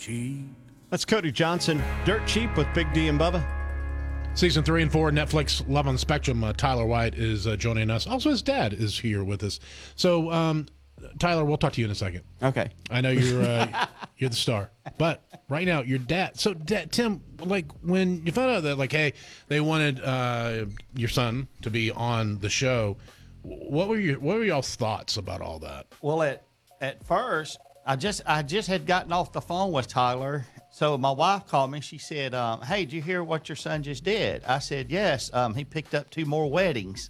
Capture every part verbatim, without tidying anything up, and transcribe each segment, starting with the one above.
cheap. That's Cody Johnson, Dirt Cheap with Big D and Bubba. Season three and four, Netflix, Love on the Spectrum. Uh, Tyler White is uh, joining us. Also, his dad is here with us. So, um, Tyler, we'll talk to you in a second. Okay. I know you're uh, you're the star, but right now, your dad. So, dad, Tim, like when you found out that, like, hey, they wanted uh, your son to be on the show, what were your what were y'all's thoughts about all that? Well, at at first, I just I just had gotten off the phone with Tyler. So my wife called me. She said, um, "Hey, did you hear what your son just did?" I said, "Yes. Um, he picked up two more weddings."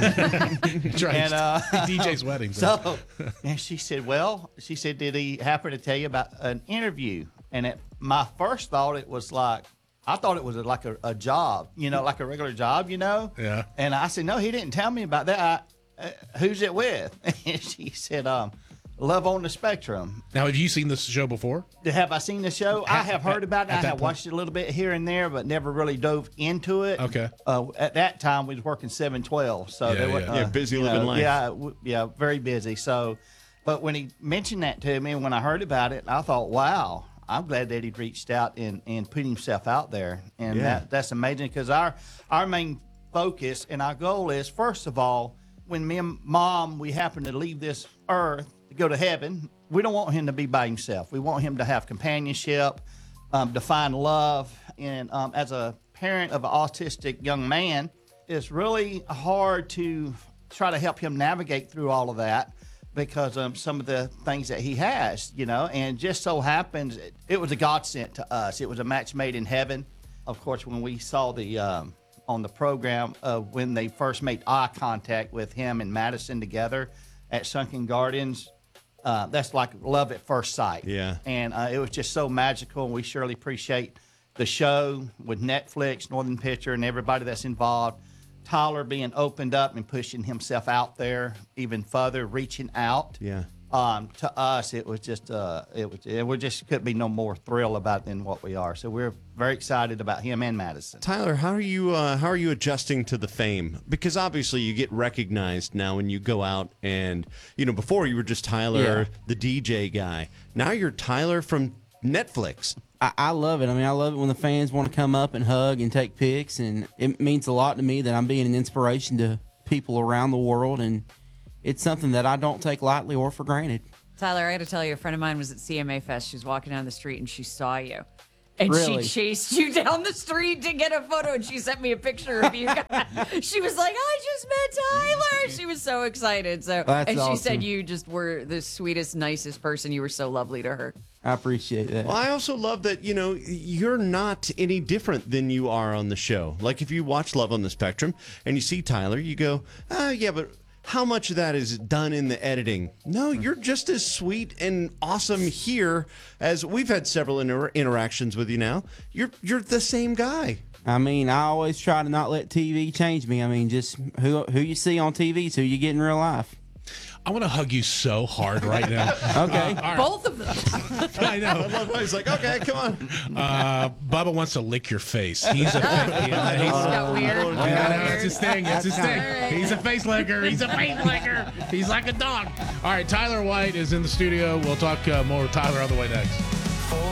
That's right. And, uh, D J's weddings. So, and she said, "Well," she said, "Did he happen to tell you about an interview?" And at my first thought, it was like, I thought it was like a, a job, you know, like a regular job, you know. Yeah. And I said, "No, he didn't tell me about that. I, uh, who's it with?" And she said, "Um." Love on the Spectrum. Now, have you seen this show before? Have I seen the show? I have heard about it. I At that have point. watched it a little bit here and there, but never really dove into it. Okay. Uh, at that time, we was working seven twelve, so Yeah, they were yeah. uh, Yeah, busy you living know, life. Yeah, w- yeah, very busy. So, but when he mentioned that to me, when I heard about it, I thought, wow, I'm glad that he'd reached out and, and put himself out there, and Yeah. that that's amazing because our our main focus and our goal is, first of all, when me and Mom we happen to leave this earth to go to heaven, we don't want him to be by himself. We want him to have companionship, um, to find love. And um, as a parent of an autistic young man, it's really hard to try to help him navigate through all of that because um, some of the things that he has, you know, and just so happens it, it was a godsend to us. It was a match made in heaven. Of course, when we saw the um, on the program uh, when they first made eye contact with him and Madison together at Sunken Gardens, uh, that's like love at first sight. Yeah. And uh, it was just so magical, and we surely appreciate the show with Netflix, Northern Picture, and everybody that's involved. Tyler being opened up and pushing himself out there even further, reaching out. Yeah. Um, to us, it was just, uh, it was, it, we just couldn't be no more thrilled about it than what we are. So we're very excited about him and Madison. Tyler, how are you? Uh, how are you adjusting to the fame? Because obviously you get recognized now when you go out, and you know before you were just Tyler, Yeah. the D J guy. Now you're Tyler from Netflix. I, I love it. I mean, I love it when the fans want to come up and hug and take pics, and it means a lot to me that I'm being an inspiration to people around the world, and it's something that I don't take lightly or for granted. Tyler, I got to tell you, a friend of mine was at C M A Fest. She was walking down the street and she saw you. And Really? she chased you down the street to get a photo, and she sent me a picture of you guys. She was like, "I just met Tyler." She was so excited. So, That's and she said awesome. you just were the sweetest, nicest person. You were so lovely to her. I appreciate that. Well, I also love that, you know, you're not any different than you are on the show. Like if you watch Love on the Spectrum and you see Tyler, you go, "Oh, yeah, but how much of that is done in the editing?" No, you're just as sweet and awesome here as we've had several inter- interactions with you now. You're you're the same guy. I mean, I always try to not let T V change me. I mean, just who who you see on T V is who you get in real life. I want to hug you so hard right now. Okay. Uh, all right. Both of them. I know. I love how he's like, okay, come on. Uh, Bubba wants to lick your face. He's a yeah, he's, He's got weird. yeah, Got that's weird. his thing. That's his thing. He's a face licker. He's a face licker. He's like a dog. All right, Tyler White is in the studio. We'll talk uh, more with Tyler on the way next.